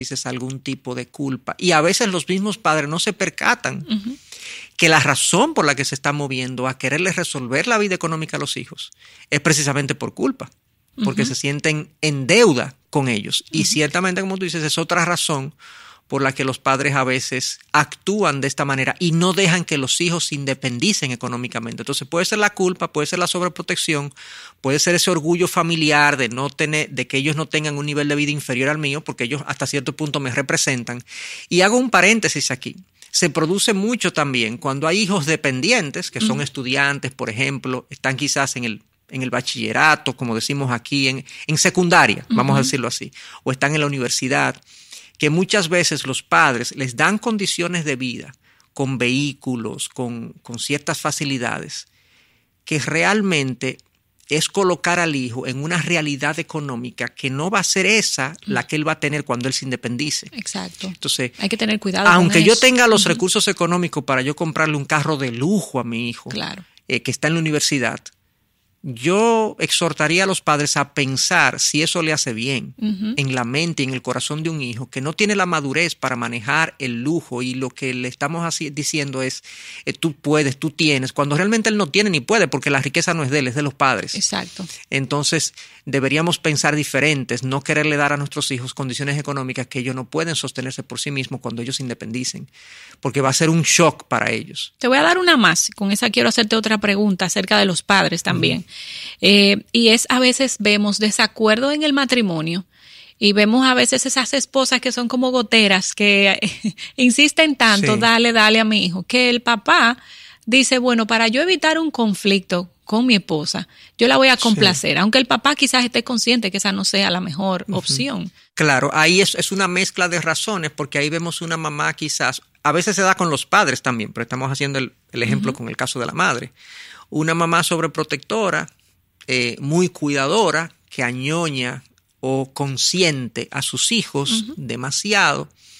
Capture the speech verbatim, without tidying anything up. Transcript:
dices algún tipo de culpa. Y a veces los mismos padres no se percatan uh-huh. que la razón por la que se está moviendo a quererles resolver la vida económica a los hijos es precisamente por culpa, porque uh-huh. se sienten en deuda con ellos. Uh-huh. Y ciertamente, como tú dices, es otra razón por la que los padres a veces actúan de esta manera y no dejan que los hijos se independicen económicamente. Entonces puede ser la culpa, puede ser la sobreprotección, puede ser ese orgullo familiar de no tener, de que ellos no tengan un nivel de vida inferior al mío, porque ellos hasta cierto punto me representan. Y hago un paréntesis aquí. Se produce mucho también cuando hay hijos dependientes, que son uh-huh. estudiantes, por ejemplo, están quizás en el en el bachillerato, como decimos aquí, en, en secundaria, uh-huh. vamos a decirlo así, o están en la universidad, que muchas veces los padres les dan condiciones de vida con vehículos, con, con ciertas facilidades, que realmente es colocar al hijo en una realidad económica que no va a ser esa la que él va a tener cuando él se independice. Exacto. Entonces, hay que tener cuidado. Aunque con yo eso. tenga los uh-huh. recursos económicos para yo comprarle un carro de lujo a mi hijo, claro. eh, que está en la universidad, yo exhortaría a los padres a pensar si eso le hace bien uh-huh. en la mente y en el corazón de un hijo que no tiene la madurez para manejar el lujo, y lo que le estamos así, diciendo es eh, tú puedes, tú tienes, cuando realmente él no tiene ni puede, porque la riqueza no es de él, es de los padres. Exacto. Entonces deberíamos pensar diferentes, no quererle dar a nuestros hijos condiciones económicas que ellos no pueden sostenerse por sí mismos cuando ellos se independicen, porque va a ser un shock para ellos. Te voy a dar una más, con esa quiero hacerte otra pregunta acerca de los padres también. Uh-huh. Eh, y es, a veces vemos desacuerdo en el matrimonio y vemos a veces esas esposas que son como goteras, que eh, insisten tanto, sí. dale, dale a mi hijo, que el papá dice, bueno, para yo evitar un conflicto con mi esposa, yo la voy a complacer, sí. aunque el papá quizás esté consciente que esa no sea la mejor uh-huh. opción. Claro, ahí es, es una mezcla de razones, porque ahí vemos una mamá quizás, a veces se da con los padres también, pero estamos haciendo el, el ejemplo uh-huh. con el caso de la madre. Una mamá sobreprotectora, eh, muy cuidadora, que añoña o consiente a sus hijos uh-huh. demasiado,